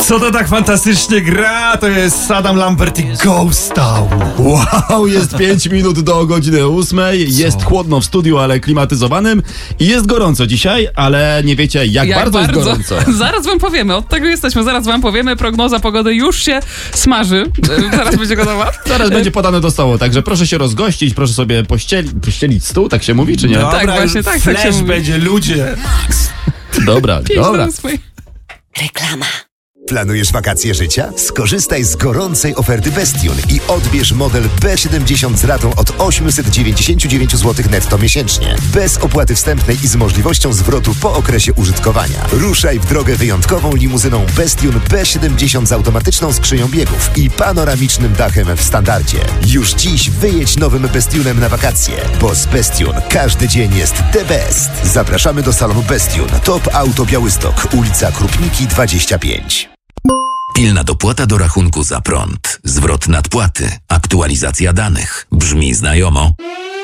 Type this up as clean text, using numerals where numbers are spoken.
Co to tak fantastycznie gra? To jest Adam Lambert i Ghost Town. Wow, jest 5 minut do godziny 8. Jest chłodno w studiu, ale klimatyzowanym. I jest gorąco dzisiaj, ale nie wiecie jak bardzo jest gorąco. Zaraz wam powiemy, od tego jesteśmy, zaraz wam powiemy. Prognoza pogody już się smaży. Zaraz będzie gotowa. Zaraz będzie podane do stołu, także proszę się rozgościć, proszę sobie pościelić stół, tak się mówi, czy nie? Dobra, Tak, właśnie tak się flash mówi. będzie, ludzie. Dobra. Reklama. Planujesz wakacje życia? Skorzystaj z gorącej oferty Bestion i odbierz model B70 z ratą od 899 zł netto miesięcznie. Bez opłaty wstępnej i z możliwością zwrotu po okresie użytkowania. Ruszaj w drogę wyjątkową limuzyną Bestion B70 z automatyczną skrzynią biegów i panoramicznym dachem w standardzie. Już dziś wyjedź nowym Bestionem na wakacje, bo z Bestion każdy dzień jest the best. Zapraszamy do salonu Bestion. Top Auto Białystok, ulica Krupniki 25. Pilna dopłata do rachunku za prąd, zwrot nadpłaty, aktualizacja danych. Brzmi znajomo?